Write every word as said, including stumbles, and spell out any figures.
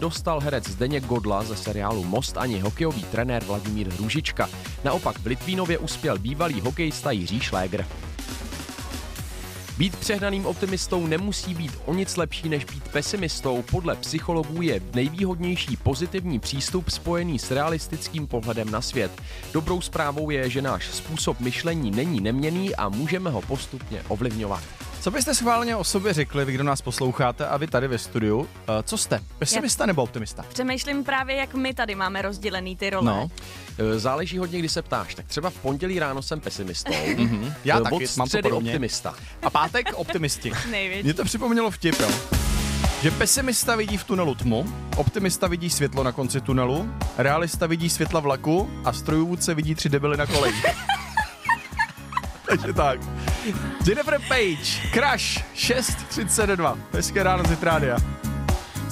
nedostal herec Zdeněk Godla ze seriálu Most ani hokejový trenér Vladimír Růžička. Naopak v Litvínově uspěl bývalý hokejista Jiří Šlégr. Být přehnaným optimistou nemusí být o nic lepší než být pesimistou. Podle psychologů je nejvýhodnější pozitivní přístup spojený s realistickým pohledem na svět. Dobrou zprávou je, že náš způsob myšlení není neměnný a můžeme ho postupně ovlivňovat. Co byste schválně o sobě řekli, vy, kdo nás posloucháte a vy tady ve studiu? Uh, co jste? Pesimista Já nebo optimista? Přemýšlím právě, jak my tady máme rozdělený ty role. No. Záleží hodně, kdy se ptáš. Tak třeba v pondělí ráno jsem pesimistou. Mm-hmm. Já Od taky, mám to středy podobně. optimista. A pátek optimisti. Největší. Mně to připomnělo vtip, jo. Že pesimista vidí v tunelu tmu, optimista vidí světlo na konci tunelu, realista vidí světla vlaku a strojvůdce vidí tři debily na kolejích. Takže tak. Jennifer Page, Crash, šest třicet dva. Hezké ráno z Hit Rádia.